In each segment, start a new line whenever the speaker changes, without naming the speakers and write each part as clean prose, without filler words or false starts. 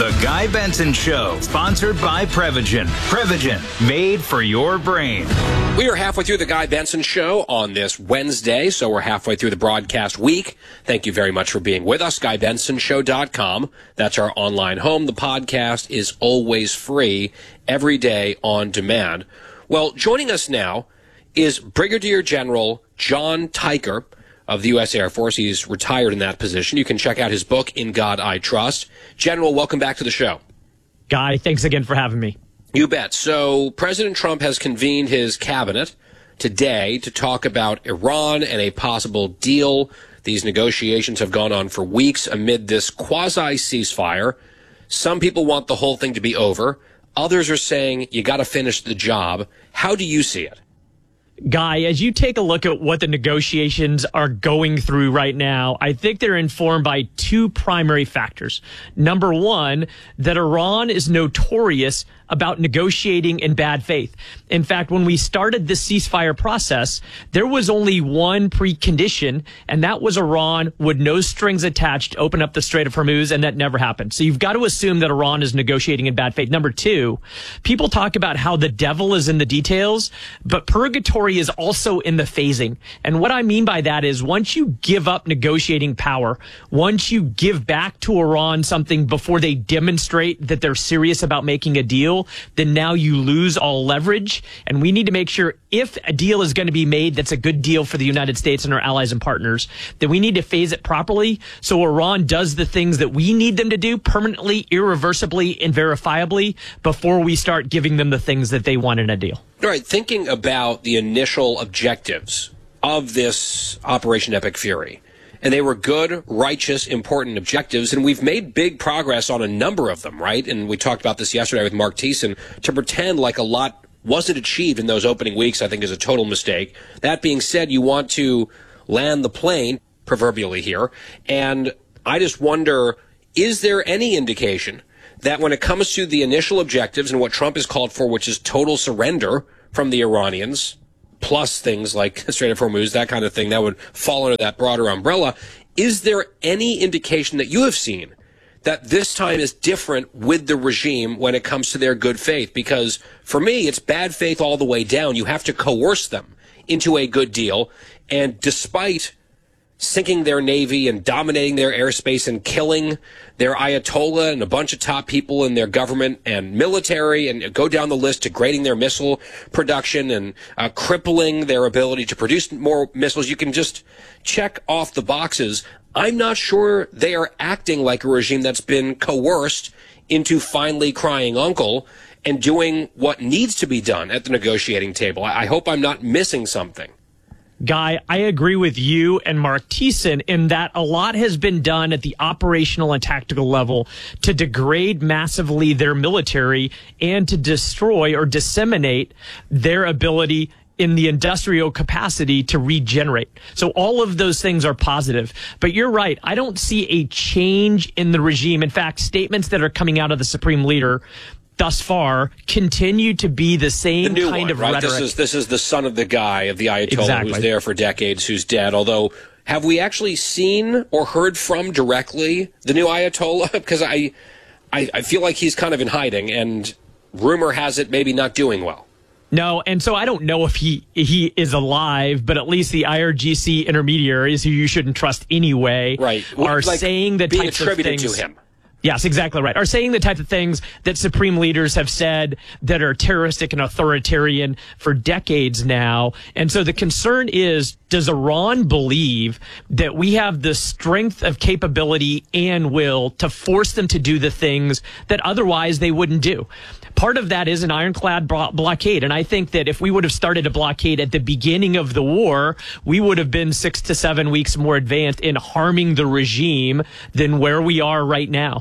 The Guy Benson Show, sponsored by Prevagen. Prevagen, made for your brain.
We are halfway through the Guy Benson Show on this Wednesday, so we're halfway through the broadcast week. Thank you very much for being with us. GuyBensonShow.com. That's our online home. The podcast is always free, every day on demand. Well, joining us now is Brigadier General John Tyker of the U.S. Air Force. He's retired in that position. You can check out his book, In God I Trust. General, welcome back to the show.
Guy, thanks again for having me.
You bet. So President Trump has convened his cabinet today to talk about Iran and a possible deal. These negotiations have gone on for weeks amid this quasi-ceasefire. Some people want the whole thing to be over. Others are saying you got to finish the job. How do you see it?
Guy, as you take a look at what the negotiations are going through right now, I think they're informed by two primary factors. Number one, that Iran is notorious about negotiating in bad faith. In fact, when we started this ceasefire process, there was only one precondition, and that was Iran would no strings attached open up the Strait of Hormuz, and that never happened. So you've got to assume that Iran is negotiating in bad faith. Number two, people talk about how the devil is in the details, but purgatory is also in the phasing. And what I mean by that is once you give up negotiating power, once you give back to Iran something before they demonstrate that they're serious about making a deal, then now you lose all leverage. And we need to make sure if a deal is going to be made that's a good deal for the United States and our allies and partners, that we need to phase it properly so Iran does the things that we need them to do permanently, irreversibly, and verifiably before we start giving them the things that they want in a deal.
All right, thinking about the initial objectives of this Operation Epic Fury, and they were good, righteous, important objectives, and we've made big progress on a number of them, right? And we talked about this yesterday with Mark Thiessen. To pretend like a lot wasn't achieved in those opening weeks, I think, is a total mistake. That being said, you want to land the plane, proverbially here, and I just wonder, is there any indication that when it comes to the initial objectives and what Trump has called for, which is total surrender from the Iranians, plus things like Strait of Hormuz, that kind of thing, that would fall under that broader umbrella. Is there any indication that you have seen that this time is different with the regime when it comes to their good faith? Because for me, it's bad faith all the way down. You have to coerce them into a good deal. And despite sinking their navy and dominating their airspace and killing their Ayatollah and a bunch of top people in their government and military, and go down the list, degrading their missile production and crippling their ability to produce more missiles. You can just check off the boxes. I'm not sure they are acting like a regime that's been coerced into finally crying uncle and doing what needs to be done at the negotiating table. I hope I'm not missing something.
Guy, I agree with you and Mark Thiessen in that a lot has been done at the operational and tactical level to degrade massively their military and to destroy or disseminate their ability in the industrial capacity to regenerate. So all of those things are positive. But you're right. I don't see a change in the regime. In fact, statements that are coming out of the Supreme Leader thus far continue to be the same kind of rhetoric.
This is the son of the guy, of the Ayatollah,
exactly,
who's there for decades, who's dead. Although, have we actually seen or heard from directly the new Ayatollah? Because I feel like he's kind of in hiding, and rumor has it maybe not doing well.
No, and so I don't know if he is alive, but at least the IRGC intermediaries, who you shouldn't trust anyway,
right,
are saying the types of things
to him.
Yes, exactly right. Are saying the type of things that supreme leaders have said that are terroristic and authoritarian for decades now. And so the concern is, does Iran believe that we have the strength of capability and will to force them to do the things that otherwise they wouldn't do? Part of that is an ironclad blockade. And I think that if we would have started a blockade at the beginning of the war, we would have been 6 to 7 weeks more advanced in harming the regime than where we are right now.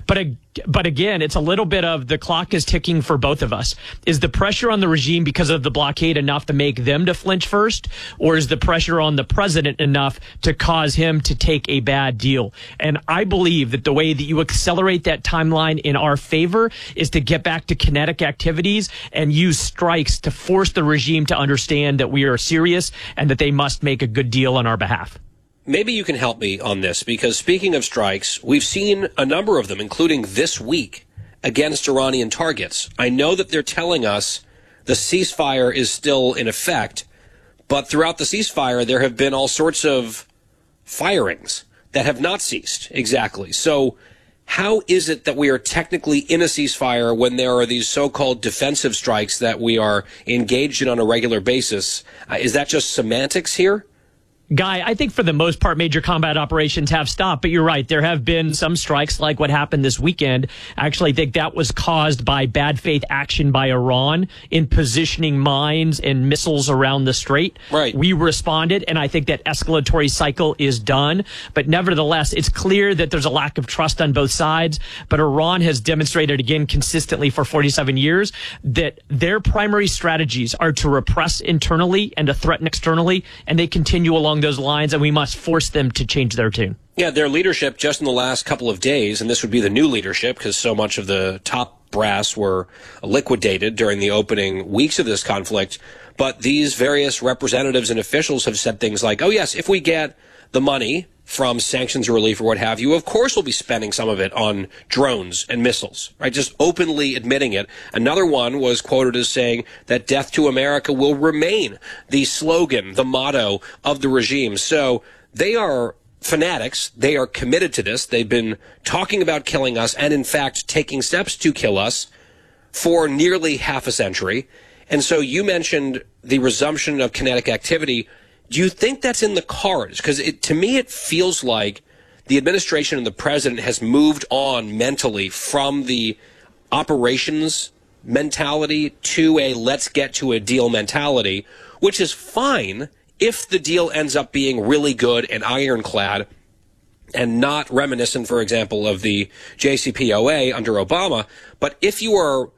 But again, it's a little bit of the clock is ticking for both of us. Is the pressure on the regime because of the blockade enough to make them to flinch first? Or is the pressure on the president enough to cause him to take a bad deal? And I believe that the way that you accelerate that timeline in our favor is to get back to kinetic activities and use strikes to force the regime to understand that we are serious and that they must make a good deal on our behalf.
maybe you can help me on this, because speaking of strikes, we've seen a number of them, including this week, against Iranian targets. I know that they're telling us the ceasefire is still in effect, but throughout the ceasefire, there have been all sorts of firings that have not ceased exactly. So how is it that we are technically in a ceasefire when there are these so-called defensive strikes that we are engaged in on a regular basis? Is that just semantics here?
Guy, I think for the most part, major combat operations have stopped, but you're right. There have been some strikes like what happened this weekend. I actually think that was caused by bad faith action by Iran in positioning mines and missiles around the strait.
Right.
We responded, and I think that escalatory cycle is done. But nevertheless, it's clear that there's a lack of trust on both sides. But Iran has demonstrated again consistently for 47 years that their primary strategies are to repress internally and to threaten externally, and they continue along those lines, and we must force them to change their tune.
Yeah, their leadership just in the last couple of days, and this would be the new leadership because so much of the top brass were liquidated during the opening weeks of this conflict. But these various representatives and officials have said things like, oh, yes, if we get the money from sanctions relief or what have you, of course we'll be spending some of it on drones and missiles, right? Just openly admitting it. Another one was quoted as saying that death to America will remain the slogan, the motto of the regime. So they are fanatics. They are committed to this. They've been talking about killing us and, in fact, taking steps to kill us for nearly half a century. And so you mentioned the resumption of kinetic activity. Do you think that's in the cards? Because to me, it feels like the administration and the president has moved on mentally from the operations mentality to a let's get to a deal mentality, which is fine if the deal ends up being really good and ironclad and not reminiscent, for example, of the JCPOA under Obama. But if you are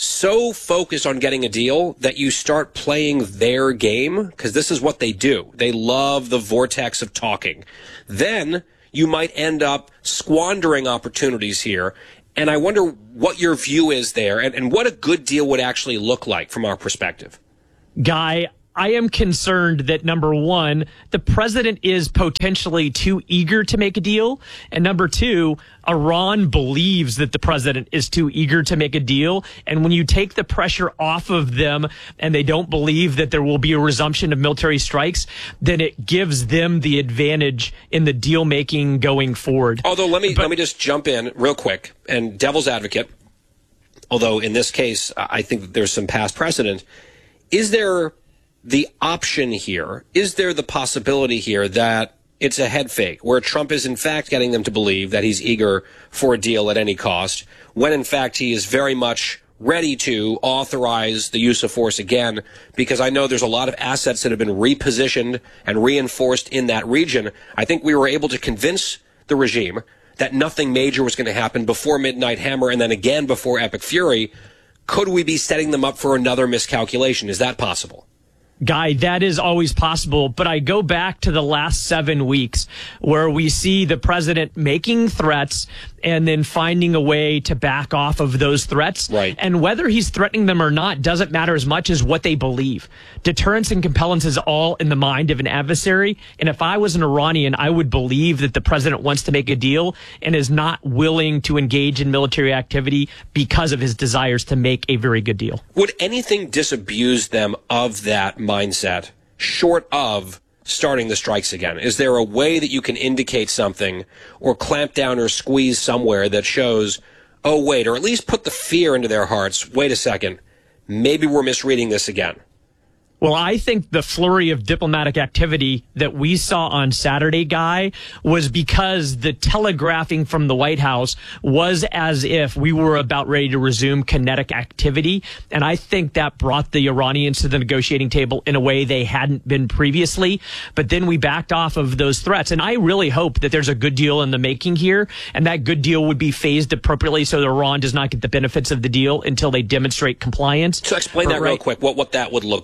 so focused on getting a deal that you start playing their game, because this is what they do. They love the vortex of talking. Then you might end up squandering opportunities here. And I wonder what your view is there and what a good deal would actually look like from our perspective.
Guy, I am concerned that, number one, the president is potentially too eager to make a deal. And number two, Iran believes that the president is too eager to make a deal. And when you take the pressure off of them and they don't believe that there will be a resumption of military strikes, then it gives them the advantage in the deal making going forward.
Although let me just jump in real quick and devil's advocate. Although in this case, I think that there's some past precedent. Is there the option here? Is there the possibility here that it's a head fake, where Trump is in fact getting them to believe that he's eager for a deal at any cost, when in fact he is very much ready to authorize the use of force again? Because I know there's a lot of assets that have been repositioned and reinforced in that region. I think we were able to convince the regime that nothing major was going to happen before Midnight Hammer and then again before Epic Fury. Could we be setting them up for another miscalculation? Is that possible?
Guy, that is always possible, but I go back to the last 7 weeks where we see the president making threats and then finding a way to back off of those threats.
Right.
And whether he's threatening them or not doesn't matter as much as what they believe. Deterrence and compellence is all in the mind of an adversary. And if I was an Iranian, I would believe that the president wants to make a deal and is not willing to engage in military activity because of his desires to make a very good deal.
Would anything disabuse them of that mindset short of starting the strikes again? Is there a way that you can indicate something or clamp down or squeeze somewhere that shows, oh, wait, or at least put the fear into their hearts? Wait a second. Maybe we're misreading this again.
Well, I think the flurry of diplomatic activity that we saw on Saturday, Guy, was because the telegraphing from the White House was as if we were about ready to resume kinetic activity. And I think that brought the Iranians to the negotiating table in a way they hadn't been previously. But then we backed off of those threats. And I really hope that there's a good deal in the making here, and that good deal would be phased appropriately so that Iran does not get the benefits of the deal until they demonstrate compliance.
So explain that real quick, what that would look like in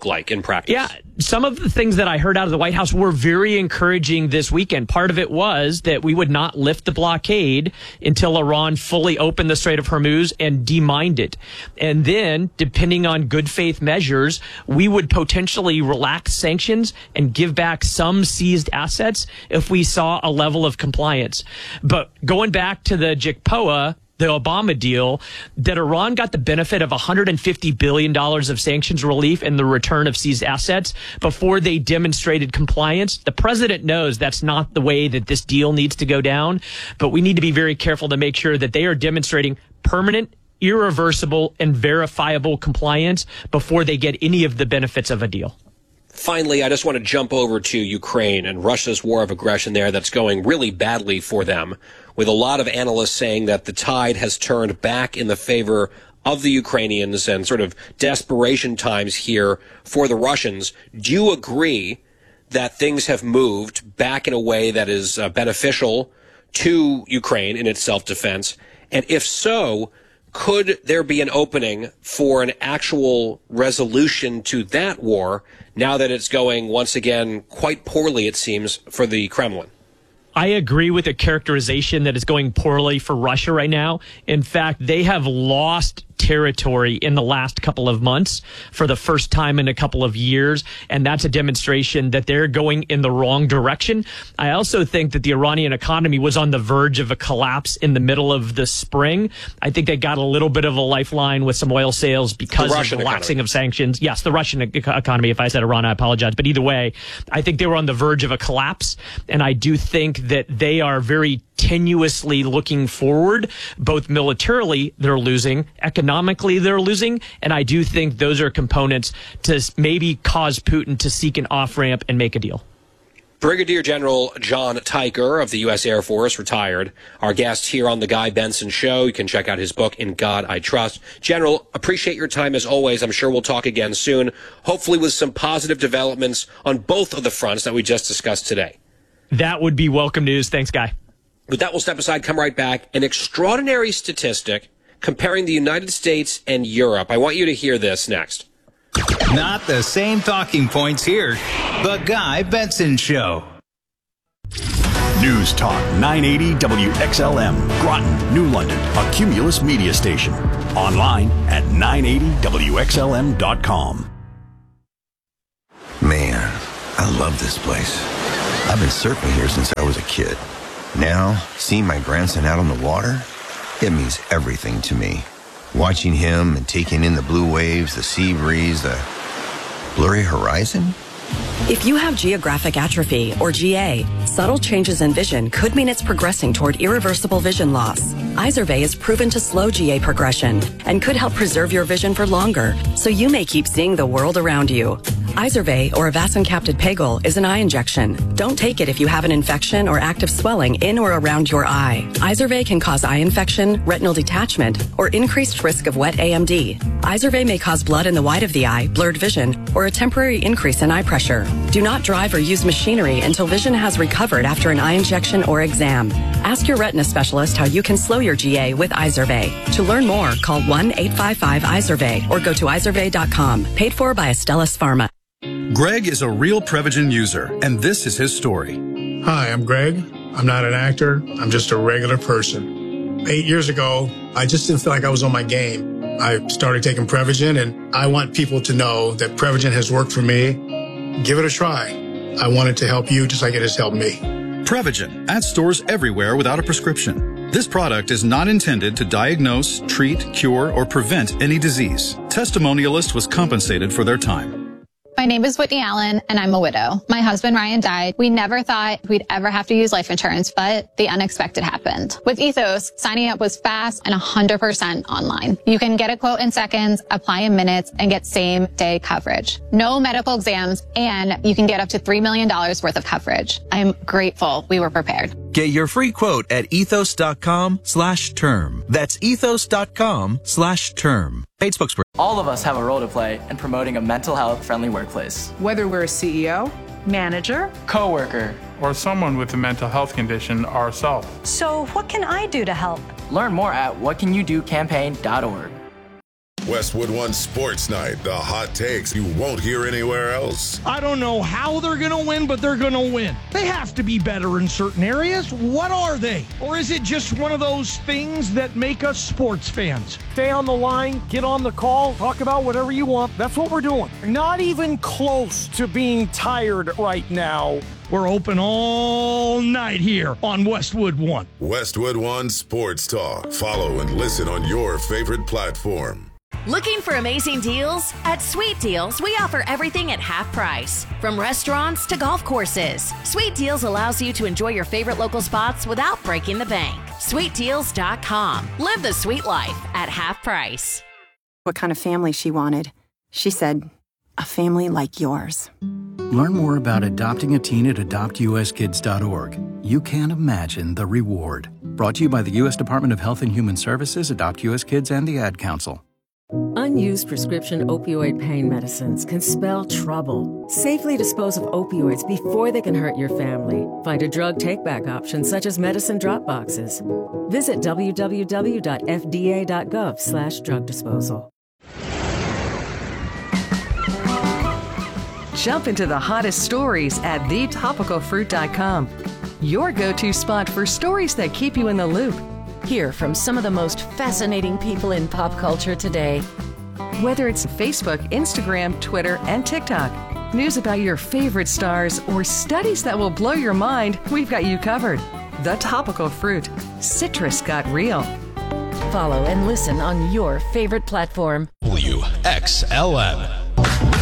practice.
Yeah, some of the things that I heard out of the White House were very encouraging this weekend. Part of it was that we would not lift the blockade until Iran fully opened the Strait of Hormuz and demined it. And then, depending on good faith measures, we would potentially relax sanctions and give back some seized assets if we saw a level of compliance. But going back to the JCPOA, the Obama deal, that Iran got the benefit of $150 billion of sanctions relief and the return of seized assets before they demonstrated compliance. The president knows that's not the way that this deal needs to go down, but we need to be very careful to make sure that they are demonstrating permanent, irreversible, and verifiable compliance before they get any of the benefits of a deal.
Finally, I just want to jump over to Ukraine and Russia's war of aggression there that's going really badly for them, with a lot of analysts saying that the tide has turned back in the favor of the Ukrainians and sort of desperation times here for the Russians. Do you agree that things have moved back in a way that is beneficial to Ukraine in its self-defense? And if so, could there be an opening for an actual resolution to that war now that it's going, once again, quite poorly, it seems, for the Kremlin?
I agree with the characterization that it's going poorly for Russia right now. In fact, they have lost territory in the last couple of months for the first time in a couple of years, and that's a demonstration that they're going in the wrong direction. I also think that the Iranian economy was on the verge of a collapse in the middle of the spring. I think they got a little bit of a lifeline with some oil sales because of the relaxing of sanctions. Yes, the Russian economy. If I said Iran, I apologize. But either way, I think they were on the verge of a collapse, and I do think that they are very tenuously looking forward. Both militarily, they're losing, economically, they're losing, and I do think those are components to maybe cause Putin to seek an off-ramp and make a deal.
Brigadier General John Tiker of the U.S. Air Force, retired, our guest here on The Guy Benson Show. You can check out his book, In God I Trust. General, appreciate your time as always. I'm sure we'll talk again soon, hopefully with some positive developments on both of the fronts that we just discussed today.
That would be welcome news. Thanks, Guy.
With that, we'll step aside, come right back. An extraordinary statistic comparing the United States and Europe. I want you to hear this next.
Not the same talking points here. The Guy Benson Show.
News Talk 980 WXLM, Groton, New London, a Cumulus media station. Online at 980WXLM.com.
Man, I love this place. I've been surfing here since I was a kid. Now, seeing my grandson out on the water, it means everything to me. Watching him and taking in the blue waves, the sea breeze, the blurry horizon.
If you have geographic atrophy, or GA, subtle changes in vision could mean it's progressing toward irreversible vision loss. Izervay is proven to slow GA progression and could help preserve your vision for longer, so you may keep seeing the world around you. Izervay, or avacincaptad pegol, is an eye injection. Don't take it if you have an infection or active swelling in or around your eye. Izervay can cause eye infection, retinal detachment, or increased risk of wet AMD. Izervay may cause blood in the white of the eye, blurred vision, or a temporary increase in eye pressure. Do not drive or use machinery until vision has recovered after an eye injection or exam. Ask your retina specialist how you can slow your GA with Izervay. To learn more, call 1-855-IZERVAY or go to izervay.com. Paid for by Astellas Pharma.
Greg is a real Prevagen user, and this is his story.
Hi, I'm Greg. I'm not an actor. I'm just a regular person. 8 years ago, I just didn't feel like I was on my game. I started taking Prevagen, and I want people to know that Prevagen has worked for me. Give it a try. I want it to help you just like it has helped me.
Prevagen, at stores everywhere without a prescription. This product is not intended to diagnose, treat, cure, or prevent any disease. Testimonialist was compensated for their time.
My name is Whitney Allen, and I'm a widow. My husband, Ryan, died. We never thought we'd ever have to use life insurance, but the unexpected happened. With Ethos, signing up was fast and 100% online. You can get a quote in seconds, apply in minutes, and get same-day coverage. No medical exams, and you can get up to $3 million worth of coverage. I'm grateful we were prepared.
Get your free quote at ethos.com/term. That's ethos.com/term. Paid spokesperson.
All of us have a role to play in promoting a mental health friendly workplace.
Whether we're a CEO, manager,
coworker,
or someone with a mental health condition ourselves.
So what can I do to help?
Learn more at whatcanyoudocampaign.org.
Westwood One Sports Night, the hot takes you won't hear anywhere else.
I don't know how they're going to win, but they're going to win. They have to be better in certain areas. What are they? Or is it just one of those things that make us sports fans? Stay on the line, get on the call, talk about whatever you want. That's what we're doing. Not even close to being tired right now. We're open all night here on Westwood One.
Westwood One Sports Talk. Follow and listen on your favorite platform.
Looking for amazing deals? At Sweet Deals, we offer everything at half price. From restaurants to golf courses, Sweet Deals allows you to enjoy your favorite local spots without breaking the bank. SweetDeals.com. Live the sweet life at half price.
What kind of family she wanted. She said, a family like yours.
Learn more about adopting a teen at adoptuskids.org. You can't imagine the reward. Brought to you by the U.S. Department of Health and Human Services, Adopt U.S. Kids, and the Ad Council.
Unused prescription opioid pain medicines can spell trouble. Safely dispose of opioids before they can hurt your family. Find a drug take-back option such as medicine drop boxes. Visit www.fda.gov/drug disposal.
Jump into the hottest stories at thetopicalfruit.com. Your go-to spot for stories that keep you in the loop. Hear from some of the most fascinating people in pop culture today. Whether it's Facebook, Instagram, Twitter, and TikTok, news about your favorite stars, or studies that will blow your mind, we've got you covered. The Topical Fruit. Citrus got real. Follow and listen on your favorite platform.
WXLM.